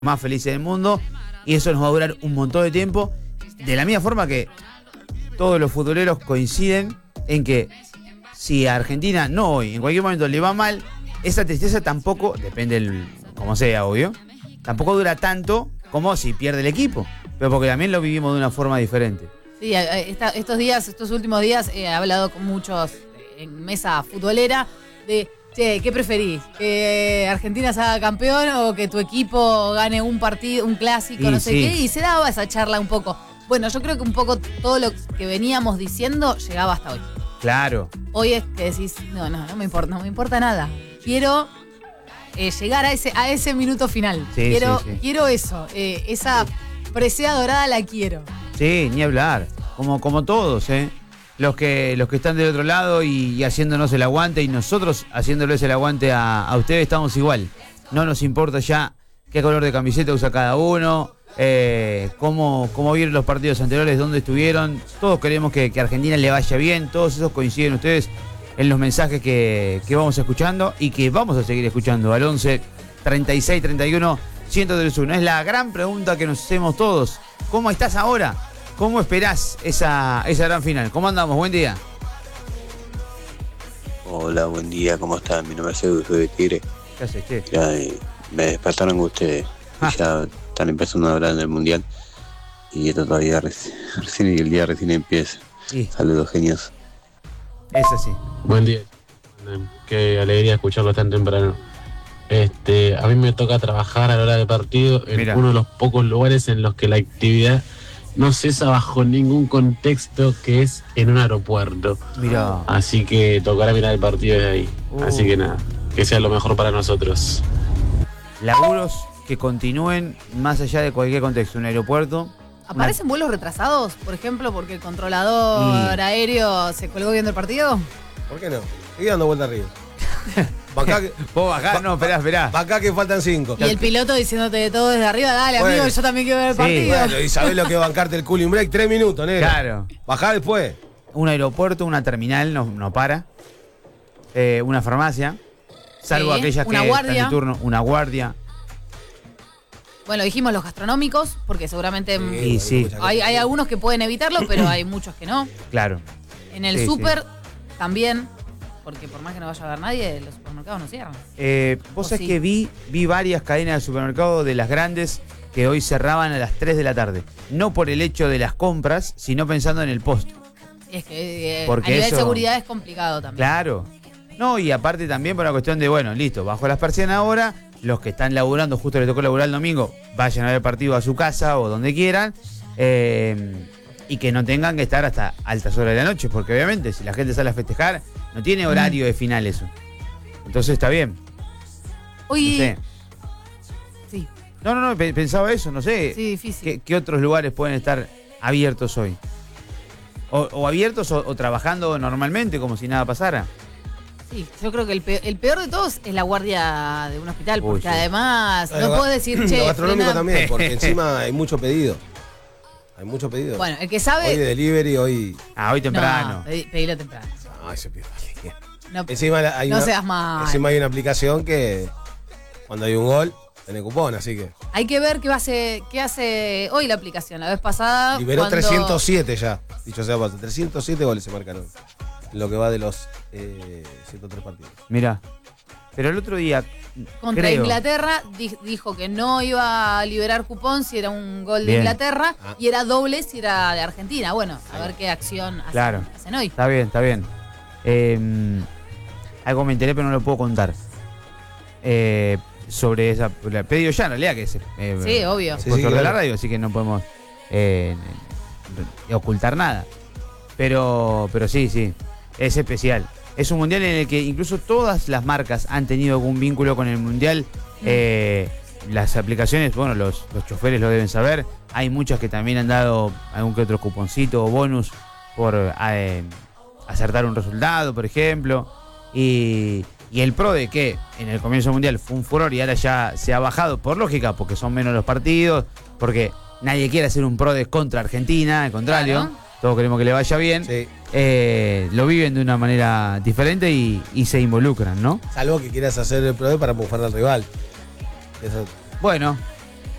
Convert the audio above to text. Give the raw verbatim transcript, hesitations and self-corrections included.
más felices del mundo, y eso nos va a durar un montón de tiempo, de la misma forma que todos los futboleros coinciden en que si a Argentina no hoy, en cualquier momento le va mal, esa tristeza tampoco, depende del, como sea, obvio, tampoco dura tanto como si pierde el equipo, pero porque también lo vivimos de una forma diferente. Sí, esta, estos días, estos últimos días he hablado con muchos en mesa futbolera de, che, ¿qué preferís? ¿Que Argentina se haga campeón o que tu equipo gane un partido, un clásico, Y no sé sí. qué? Y se daba esa charla un poco. Bueno, yo creo que un poco todo lo que veníamos diciendo llegaba hasta hoy. Claro. Hoy es que decís, no, no, no me importa, no me importa nada. Quiero eh, llegar a ese, a ese minuto final. Sí, quiero, sí, sí. quiero eso, eh, esa presea dorada la quiero. Sí, ni hablar. Como, como todos, ¿eh? Los que, los que están del otro lado y, y haciéndonos el aguante, y nosotros haciéndoles el aguante a, a ustedes, estamos igual. No nos importa ya qué color de camiseta usa cada uno, eh, cómo, cómo vieron los partidos anteriores, dónde estuvieron. Todos queremos que, que a Argentina le vaya bien. Todos esos coinciden ustedes en los mensajes que, que vamos escuchando y que vamos a seguir escuchando al once, treinta y seis, treinta y uno, ciento treinta y uno. Es la gran pregunta que nos hacemos todos. ¿Cómo estás ahora? ¿Cómo esperás esa, esa gran final? ¿Cómo andamos? Buen día. Hola, buen día, ¿cómo están? Mi nombre es Edu, soy de Tigre. ¿Qué haces, che? Ya, eh, me despertaron ustedes. Ah. Y ya están empezando a hablar del mundial. Y esto todavía reci- recién y el día recién empieza. Sí, Saludos, genios. es así. Buen día. Qué alegría escucharlo tan temprano. Este, a mí me toca trabajar a la hora del partido en Mirá. uno de los pocos lugares en los que la actividad no cesa bajo ningún contexto, que es en un aeropuerto. Mirá. Así que tocará mirar el partido desde ahí. Uh. Así que nada, que sea lo mejor para nosotros. Laburos que continúen más allá de cualquier contexto. Un aeropuerto. ¿Aparecen vuelos retrasados, por ejemplo, porque el controlador Y- aéreo se colgó viendo el partido? ¿Por qué no? Sigue dando vuelta arriba. Bacá que, Vos bajás, no, esperá, esperá. bacá que faltan cinco. Y el piloto diciéndote de todo desde arriba, dale, Bueno. amigo, yo también quiero ver el Sí. partido. Bueno, y sabés lo que es bancarte el cooling break, tres minutos, negro. Claro. Bajá después. Un aeropuerto, una terminal no, no para. Eh, una farmacia. Salvo Sí, aquellas una que guardia. están de turno. Una guardia. Bueno, dijimos los gastronómicos, porque seguramente mm, Y sí. mucha hay, cosa. hay algunos que pueden evitarlo, pero hay muchos que no. Claro. En el Sí, súper también, porque por más que no vaya a haber nadie, los supermercados no cierran. Eh, Vos ¿O sabés sí? que vi, vi varias cadenas de supermercados de las grandes que hoy cerraban a las tres de la tarde. No por el hecho de las compras, sino pensando en el post. Y es que eh, Porque a nivel eso- de seguridad es complicado también. Claro. No, y aparte también por la cuestión de, bueno, listo, bajo las persianas ahora, los que están laburando, justo les tocó laburar el domingo, vayan a ver partido a su casa o donde quieran, eh, y que no tengan que estar hasta altas horas de la noche, porque obviamente si la gente sale a festejar, no tiene horario de final eso. Entonces está bien. Hoy, No sé. sí, No, no, no, pe- pensaba eso, no sé. sí, difícil. ¿Qué, qué otros lugares pueden estar abiertos hoy? O, o abiertos o, o trabajando normalmente, como si nada pasara. Sí, yo creo que el peor, el peor de todos es la guardia de un hospital, Uy, porque sí. además Lo no ga- puedo decir, che, Lo gastronómico frena. también, porque encima hay mucho pedido. Hay mucho pedido. Bueno, el que Hoy sabe, de delivery, hoy. Ah, hoy temprano. no, pedí- pedilo temprano. Ay, se pierde. No, Encima hay no una, seas mal. encima hay una aplicación que cuando hay un gol, tiene cupón, así que. Hay que ver qué, va a hacer- qué hace hoy la aplicación. La vez pasada. Liberó cuando- trescientos siete ya. Dicho sea paso. trescientos siete goles se marcaron. En lo que va de los eh, ciento tres partidos. Mira. Pero el otro día. Contra creo, Inglaterra di- dijo que no iba a liberar cupón si era un gol de Bien. Inglaterra Ah. y era doble si era de Argentina. Bueno, a ver qué acción hacen, Claro. hacen hoy. Está bien, está bien. Eh, algo me enteré, pero no lo puedo contar. Eh, sobre esa. La pedido ya, en realidad, que es. Eh, Sí, obvio. Sí, sponsor sí, de la claro. radio, así que no podemos eh, eh, ocultar nada. Pero, pero sí, sí. Es especial. Es un mundial en el que incluso todas las marcas han tenido algún vínculo con el mundial. Eh, las aplicaciones, bueno, los, los choferes lo deben saber. Hay muchas que también han dado algún que otro cuponcito o bonus por eh, acertar un resultado, por ejemplo. Y, y el pro de que en el comienzo del mundial fue un furor y ahora ya se ha bajado, por lógica, porque son menos los partidos, porque nadie quiere hacer un pro de contra Argentina, al contrario. Claro. Todos queremos que le vaya bien. Sí. Eh, lo viven de una manera diferente y, y se involucran, ¿no? Salvo que quieras hacer el pro para bufar al rival. Eso. Bueno,